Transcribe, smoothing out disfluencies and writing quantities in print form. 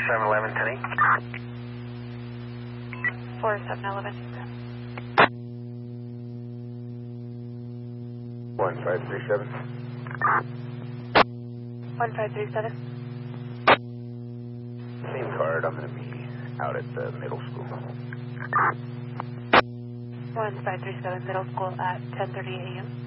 4711, Tenny. 4711. 1537. 1537. Same card, I'm going to be out at the middle school. 1537 middle school at 10:30 a.m.